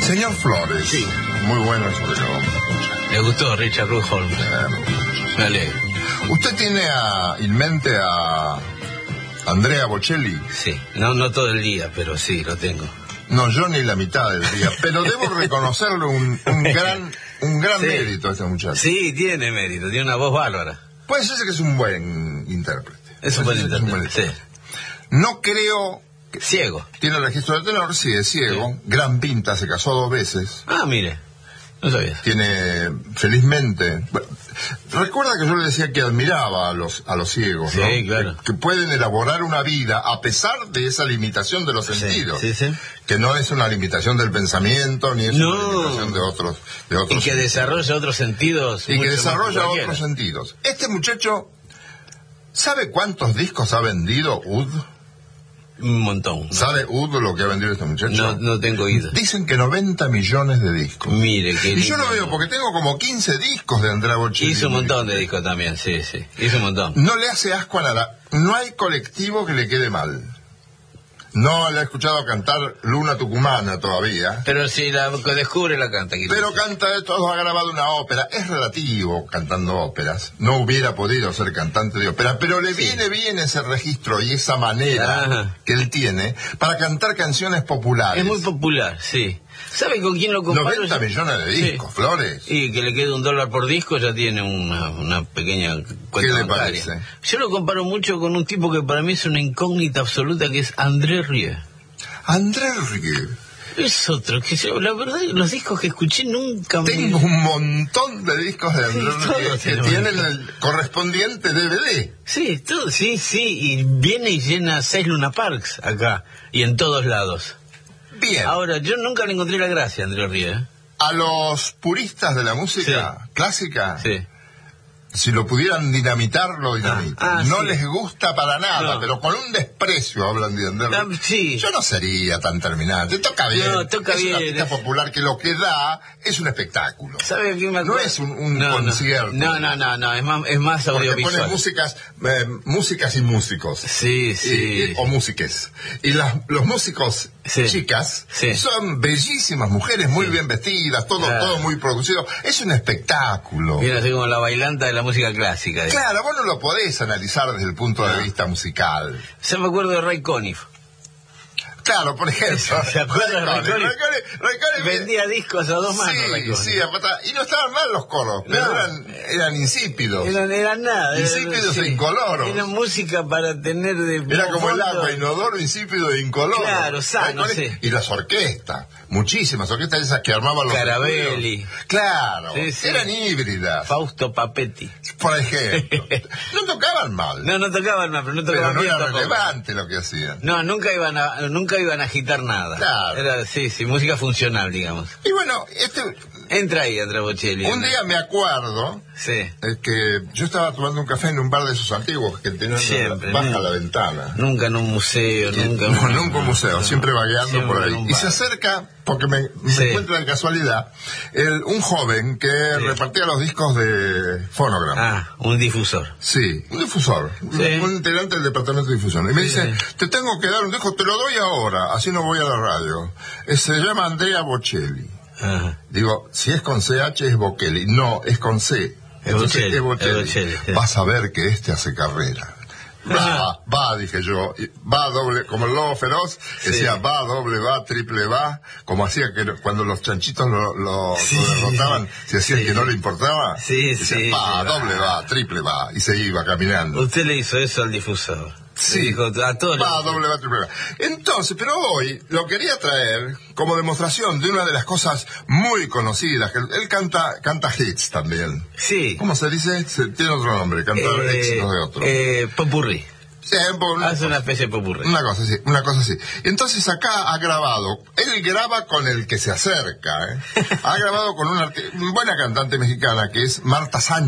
Señor Flores. Sí. Muy bueno eso que lo... Le gustó Richard Ruth Holmes. Me alegro. ¿Usted tiene en mente a Andrea Bocelli? Sí, no todo el día, pero sí, lo tengo. No, yo ni la mitad del día, pero debo reconocerle un gran Sí. mérito a este muchacho. Sí, tiene mérito, tiene una voz bárbara. Puede ser que es un buen intérprete. Es un buen Puede ser que intérprete, sí. No creo... Ciego. Tiene registro de tenor, sí, es ciego. Sí. Gran pinta, se casó 2 veces. Ah, mire, no sabía. Tiene, felizmente... Recuerda que yo le decía que admiraba a los ciegos, sí, ¿no? Claro. Que pueden elaborar una vida a pesar de esa limitación de los sentidos. Sí. Que no es una limitación del pensamiento, ni es una limitación de otros y que desarrolla otros sentidos. Y que desarrolla otros sentidos. Este muchacho, ¿sabe cuántos discos ha vendido Ud? Un montón. ¿Sabe Ud lo que ha vendido este muchacho? No tengo idea. Dicen que 90 millones de discos. Mire, que... Y yo lo veo porque tengo como 15 discos de Andrea Bocelli. Hizo un montón de discos también, sí. Hizo un montón. No le hace asco a nada. No hay colectivo que le quede mal. No le he escuchado cantar Luna Tucumana todavía. Pero si la descubre la canta. Pero canta de todo, ha grabado una ópera. Es relativo cantando óperas. No hubiera podido ser cantante de ópera, pero le viene bien ese registro y esa manera que él tiene para cantar canciones populares. Es muy popular, sí. ¿Sabe con quién lo comparo? 90 millones de discos, Flores. Y que le quede $1 por disco ya tiene una pequeña cuenta ¿Qué le bancaria. parece? Yo lo comparo mucho con un tipo que para mí es una incógnita absoluta, que es André Rieu. André Rieu. Es otro, que yo, la verdad, los discos que escuché nunca me... Tengo un montón de discos de André Rieu que tienen el correspondiente DVD. Sí, todo, sí, y viene y llena 6 Luna Parks acá, y en todos lados. Bien. Ahora, yo nunca le encontré la gracia a André Rieu. A los puristas de la música clásica, si lo pudieran dinamitar, lo dinamitan. No les gusta para nada, pero con un desprecio hablan de André Rieu. Yo no sería tan terminante. Toca bien. Es una artista popular que lo que da es un espectáculo. ¿Sabe qué me acuerdo? No es un concierto. No, es más audiovisual. Porque pones músicas y músicos. Sí. O músiques. Y los músicos chicas son bellísimas mujeres, muy bien vestidas, todo muy producido. Es un espectáculo. Viene así como la bailanta de la música clásica. Claro, vos no lo podés analizar desde el punto de vista musical. Yo me acuerdo de Ray Conniff. Claro, por ejemplo. ¿Se acuerdan de Ray Conniff? Vendía discos a 2 manos. Sí, y no estaban mal los coros, pero eran insípidos. Eran nada. Insípidos e incoloros. Era música para tener de... Era como el agua, inodoro, insípido e incoloro. Claro, sano, Y las orquestas, muchísimas orquestas esas que armaban los... Carabelli. Claro, eran híbridas. Fausto Papetti. Por ejemplo. No tocaban mal. No tocaban mal, pero no tocaban bien. Pero no era relevante lo que hacían. No, nunca iban a agitar nada. Claro. Era, música funcional, digamos. Y bueno, entra ahí, Andrea Bocelli. Un día me acuerdo que yo estaba tomando un café en un bar de esos antiguos que tenían baja la ventana. Nunca en un museo, nunca un museo, siempre vagueando por ahí. Y se acerca, porque me encuentra de casualidad, un joven que repartía los discos de Phonogram. Un difusor. Sí, un difusor. Un integrante del departamento de difusión. Y me dice, te tengo que dar un disco, te lo doy ahora, así no voy a la radio. Se llama Andrea Bocelli. Digo, si es con CH es Bocelli. No, es con C. Entonces es Bocelli. Vas a ver que hace carrera. Va, dije yo, va doble, como el lobo feroz, decía va, doble va, triple va, como hacía que cuando los chanchitos lo derrotaban, se hacían que no le importaba, decía, va, doble va, triple va, y se iba caminando. Usted le hizo eso al difusor. Sí, dijo, a todos va, doble va, triple va. Entonces, pero hoy lo quería traer como demostración de una de las cosas muy conocidas, que él canta hits también. Sí. ¿Cómo se dice? Tiene otro nombre, canta éxitos de otro. Popurrí. Sí, hace una especie de popurrí. Una cosa así. Entonces acá ha grabado, él graba con el que se acerca, ha grabado con una buena cantante mexicana que es Marta Sánchez.